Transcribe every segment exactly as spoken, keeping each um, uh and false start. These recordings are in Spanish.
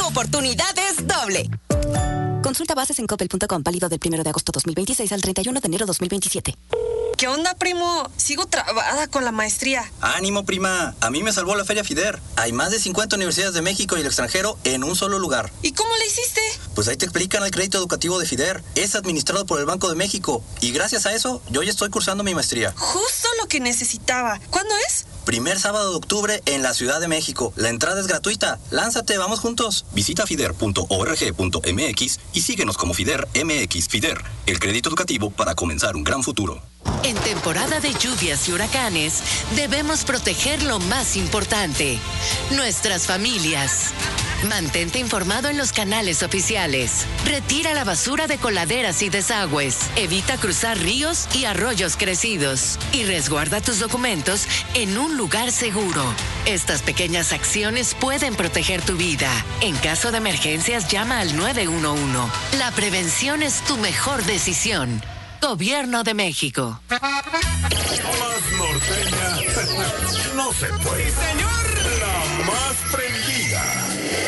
oportunidad es doble. Consulta bases en coppel punto com, válido del primero de agosto dos mil veintiséis al treinta y uno de enero dos mil veintisiete. ¿Qué onda, primo? Sigo trabada con la maestría. ¡Ánimo, prima! A mí me salvó la Feria FIDER. Hay más de cincuenta universidades de México y el extranjero en un solo lugar. ¿Y cómo le hiciste? Pues ahí te explican el crédito educativo de FIDER. Es administrado por el Banco de México. Y gracias a eso, yo ya estoy cursando mi maestría. Justo lo que necesitaba. ¿Cuándo es? Primer sábado de octubre en la Ciudad de México. La entrada es gratuita. Lánzate, vamos juntos. Visita fider punto org punto mx y síguenos como FIDER M X. FIDER, el crédito educativo para comenzar un gran futuro. En temporada de lluvias y huracanes, debemos proteger lo más importante, nuestras familias. Mantente informado en los canales oficiales. Retira la basura de coladeras y desagües. Evita cruzar ríos y arroyos crecidos. Y resguarda tus documentos en un lugar seguro. Estas pequeñas acciones pueden proteger tu vida. En caso de emergencias, llama al nueve uno uno. La prevención es tu mejor decisión. Gobierno de México. Más norteña no se puede. ¡Sí, señor! La más prendida.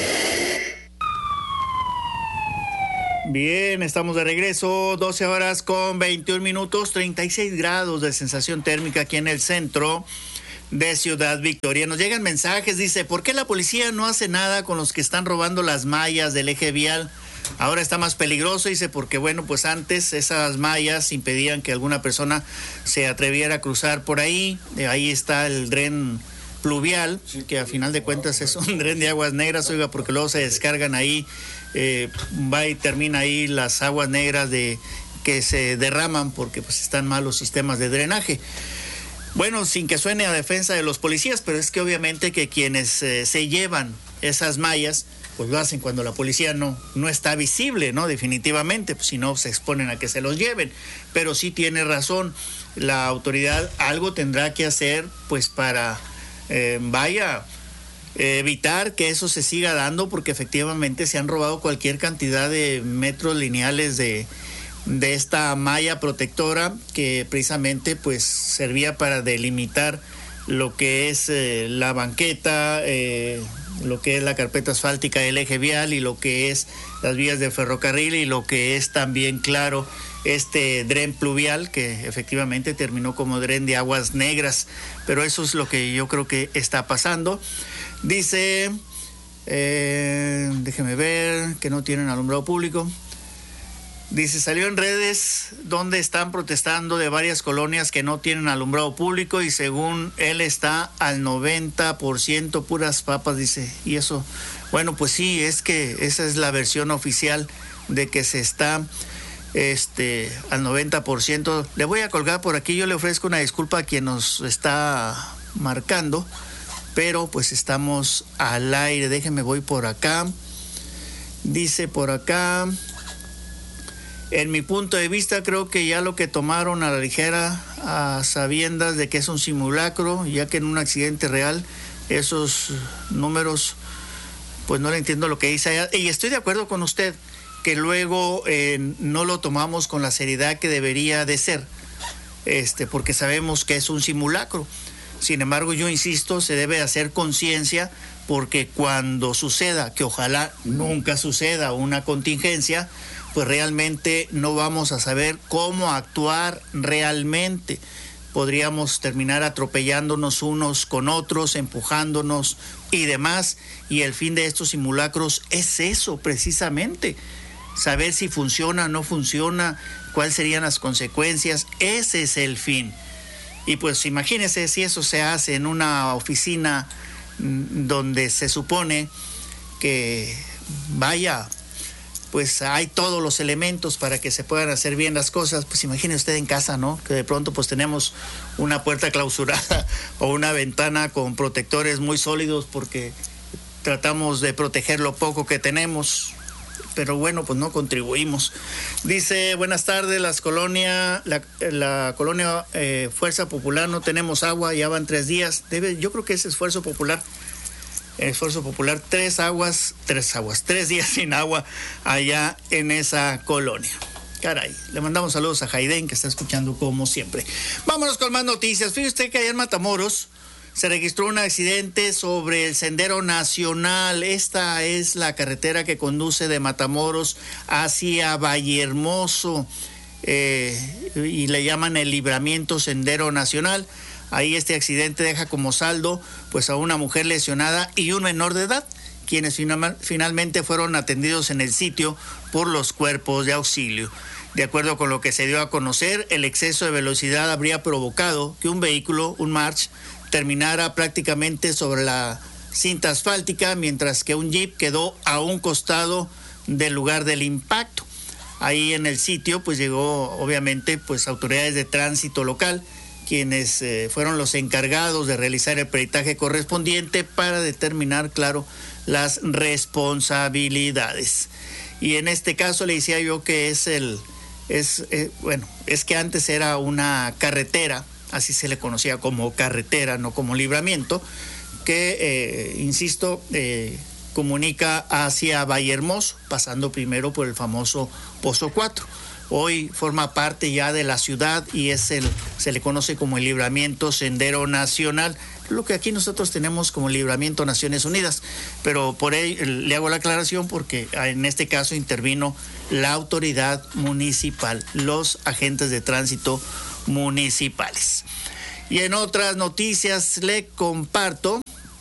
Bien, estamos de regreso, doce horas con veintiún minutos, treinta y seis grados de sensación térmica aquí en el centro de Ciudad Victoria. Nos llegan mensajes, dice, ¿por qué la policía no hace nada con los que están robando las mallas del eje vial? Ahora está más peligroso, dice, porque bueno, pues antes esas mallas impedían que alguna persona se atreviera a cruzar por ahí. Eh, ahí está el dren pluvial, que a final de cuentas es un dren de aguas negras, oiga, porque luego se descargan ahí, eh, va y termina ahí las aguas negras de que se derraman porque pues están mal los sistemas de drenaje. Bueno, sin que suene a defensa de los policías, pero es que obviamente que quienes eh, se llevan esas mallas, pues lo hacen cuando la policía no, no está visible, ¿no? Definitivamente, pues si no se exponen a que se los lleven. Pero sí tiene razón, la autoridad algo tendrá que hacer, pues para, eh, vaya, eh, evitar que eso se siga dando, porque efectivamente se han robado cualquier cantidad de metros lineales de, de esta malla protectora que precisamente pues servía para delimitar lo que es eh, la banqueta, eh, lo que es la carpeta asfáltica del eje vial y lo que es las vías de ferrocarril y lo que es también, claro, este dren pluvial que efectivamente terminó como dren de aguas negras, pero eso es lo que yo creo que está pasando. Dice, eh, déjeme ver, que no tienen alumbrado público. Dice, salió en redes donde están protestando de varias colonias que no tienen alumbrado público y según él está al noventa por ciento puras papas, dice. Y eso, bueno, pues sí, es que esa es la versión oficial de que se está este al noventa por ciento. Le voy a colgar por aquí, yo le ofrezco una disculpa a quien nos está marcando, pero pues estamos al aire. Déjeme, voy por acá. Dice por acá... En mi punto de vista, creo que ya lo que tomaron a la ligera, a sabiendas de que es un simulacro, ya que en un accidente real, esos números, pues no le entiendo lo que dice. Y estoy de acuerdo con usted, que luego eh, no lo tomamos con la seriedad que debería de ser, este, porque sabemos que es un simulacro. Sin embargo, yo insisto, se debe hacer conciencia, porque cuando suceda, que ojalá nunca suceda una contingencia, pues realmente no vamos a saber cómo actuar realmente. Podríamos terminar atropellándonos unos con otros, empujándonos y demás. Y el fin de estos simulacros es eso, precisamente. Saber si funciona o no funciona, cuáles serían las consecuencias. Ese es el fin. Y pues imagínense si eso se hace en una oficina donde se supone que vaya... pues hay todos los elementos para que se puedan hacer bien las cosas. Pues imagine usted en casa, ¿no? Que de pronto pues tenemos una puerta clausurada o una ventana con protectores muy sólidos porque tratamos de proteger lo poco que tenemos, pero bueno, pues no contribuimos. Dice, buenas tardes, las colonias, la, la colonia eh, Fuerza Popular, no tenemos agua, ya van tres días. Debe, yo creo que es Esfuerzo Popular. Esfuerzo Popular, tres aguas, tres aguas, tres días sin agua allá en esa colonia. Caray, le mandamos saludos a Jaiden, que está escuchando como siempre. Vámonos con más noticias. Fíjese usted que allá en Matamoros, Se registró un accidente sobre el Sendero Nacional. Esta es la carretera que conduce de Matamoros hacia Vallehermoso eh, y le llaman el Libramiento Sendero Nacional. Ahí este accidente deja como saldo pues a una mujer lesionada y un menor de edad, quienes final, finalmente fueron atendidos en el sitio por los cuerpos de auxilio. De acuerdo con lo que se dio a conocer, el exceso de velocidad habría provocado que un vehículo, un March, terminara prácticamente sobre la cinta asfáltica, mientras que un Jeep quedó a un costado del lugar del impacto. Ahí en el sitio pues llegó obviamente pues autoridades de tránsito local, quienes eh, fueron los encargados de realizar el peritaje correspondiente para determinar, claro, las responsabilidades. Y en este caso le decía yo que es el, es, eh, bueno, es que antes era una carretera, así se le conocía como carretera, no como libramiento, que, eh, insisto, eh, comunica hacia Vallehermoso, pasando primero por el famoso Pozo cuatro. Hoy forma parte ya de la ciudad y es el, se le conoce como el Libramiento Sendero Nacional, lo que aquí nosotros tenemos como Libramiento Naciones Unidas, pero por ello le hago la aclaración porque en este caso intervino la autoridad municipal, los agentes de tránsito municipales. Y en otras noticias le comparto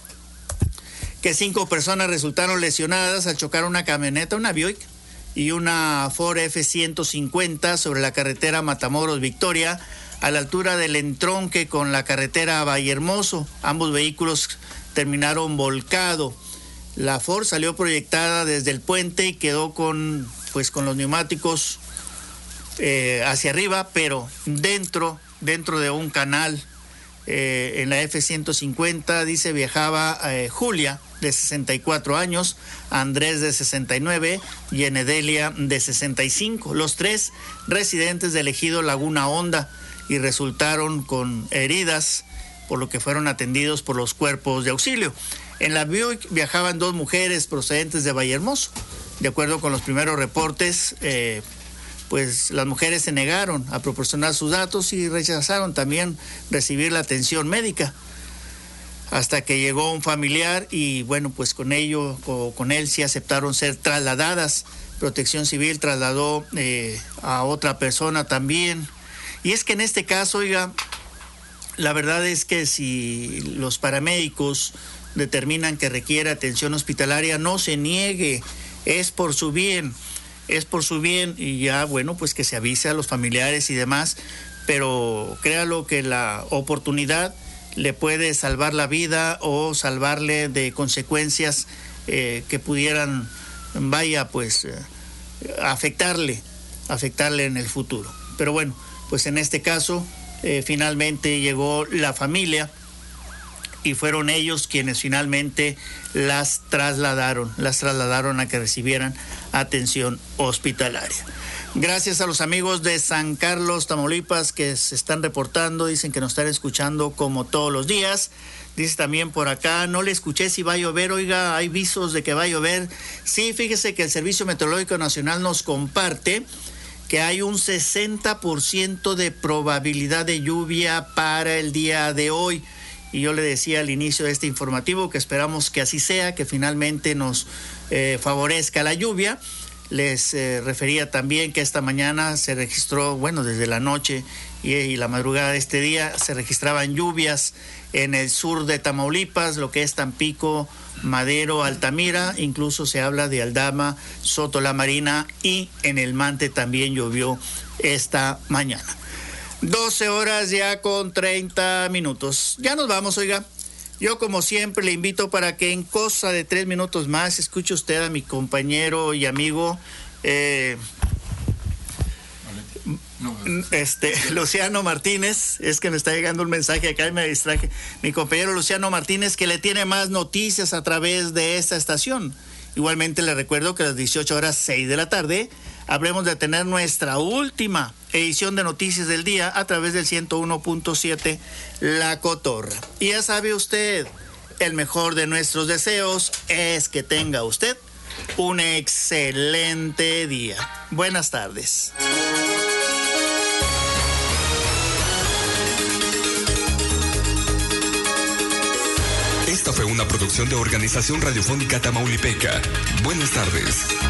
que cinco personas resultaron lesionadas al chocar una camioneta, una Buick y una Ford F ciento cincuenta sobre la carretera Matamoros-Victoria, a la altura del entronque con la carretera Vallehermoso. Ambos vehículos terminaron volcados. La Ford salió proyectada desde el puente y quedó con, pues, con los neumáticos eh, hacia arriba, pero dentro, dentro de un canal. Eh, en la F ciento cincuenta, dice, viajaba eh, Julia, de sesenta y cuatro años, Andrés, de sesenta y nueve, y Enedelia, de sesenta y cinco, los tres residentes del ejido Laguna Honda, y resultaron con heridas, por lo que fueron atendidos por los cuerpos de auxilio. En la Buick viajaban dos mujeres procedentes de Vallehermoso. De acuerdo con los primeros reportes, eh, pues las mujeres se negaron a proporcionar sus datos y rechazaron también recibir la atención médica, hasta que llegó un familiar y bueno, pues con ello, o con él sí aceptaron ser trasladadas. Protección Civil trasladó eh, a otra persona también. Y es que en este caso, oiga, la verdad es que si los paramédicos determinan que requiere atención hospitalaria, no se niegue, es por su bien. es por su bien y ya, bueno, pues que se avise a los familiares y demás, pero créalo que la oportunidad le puede salvar la vida o salvarle de consecuencias eh, que pudieran, vaya, pues, eh, afectarle, afectarle en el futuro. Pero bueno, pues en este caso, eh, finalmente llegó la familia y fueron ellos quienes finalmente las trasladaron, las trasladaron a que recibieran atención hospitalaria. Gracias a los amigos de San Carlos, Tamaulipas, que se están reportando, dicen que nos están escuchando como todos los días. Dice también por acá, no le escuché si va a llover, oiga, hay visos de que va a llover. Sí, fíjese que el Servicio Meteorológico Nacional nos comparte que hay un sesenta por ciento de probabilidad de lluvia para el día de hoy. Y yo le decía al inicio de este informativo que esperamos que así sea, que finalmente nos eh, favorezca la lluvia. Les eh, refería también que esta mañana se registró, bueno, desde la noche y, y la madrugada de este día, se registraban lluvias en el sur de Tamaulipas, lo que es Tampico, Madero, Altamira, incluso se habla de Aldama, Soto la Marina, y en el Mante también llovió esta mañana. doce horas ya con treinta minutos. Ya nos vamos, oiga. Yo, como siempre, le invito para que en cosa de tres minutos más escuche usted a mi compañero y amigo eh, este Luciano Martínez. Es que me está llegando un mensaje acá y me distraje. Mi compañero Luciano Martínez, que le tiene más noticias a través de esta estación. Igualmente le recuerdo que a las dieciocho horas seis de la tarde habremos de tener nuestra última edición de Noticias del Día a través del ciento uno punto siete La Cotorra. Y ya sabe usted, el mejor de nuestros deseos es que tenga usted un excelente día. Buenas tardes. Esta fue una producción de Organización Radiofónica Tamaulipeca. Buenas tardes.